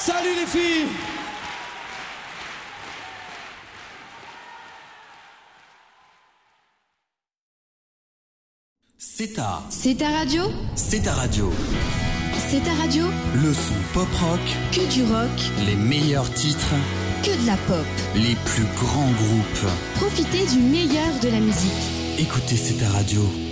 Salut les filles. C'est ta radio. C'est ta radio. C'est ta radio. Le son pop rock. Que du rock. Les meilleurs titres. Que de la pop. Les plus grands groupes. Profitez du meilleur de la musique. Écoutez C'est ta radio.